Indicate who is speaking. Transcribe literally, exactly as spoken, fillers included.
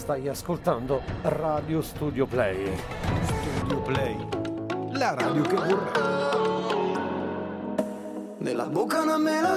Speaker 1: Stai ascoltando Radio Studio Play.
Speaker 2: Studio Play, la radio che vorrei.
Speaker 3: Nella bocca una melodia